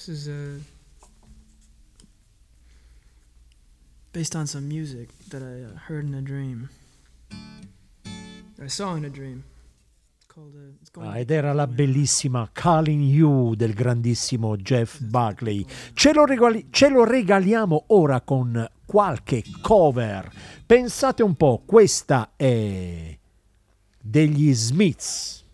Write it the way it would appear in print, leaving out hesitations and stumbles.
This is based on some music that I heard in a dream. I saw in a dream. Ed era la bellissima Calling You del grandissimo Jeff Buckley. Ce lo regaliamo ora con qualche cover. Pensate un po', questa è degli Smiths.